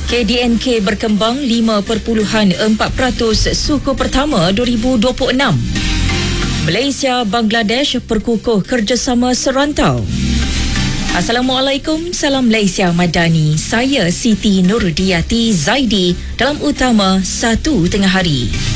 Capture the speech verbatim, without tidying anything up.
K D N K berkembang lima perpuluhan empat peratus suku pertama dua ribu dua puluh enam. Malaysia Bangladesh perkukuh kerjasama serantau. Assalamualaikum, salam Malaysia Madani. Saya Siti Nurdiati Zaidi dalam utama satu tengah hari.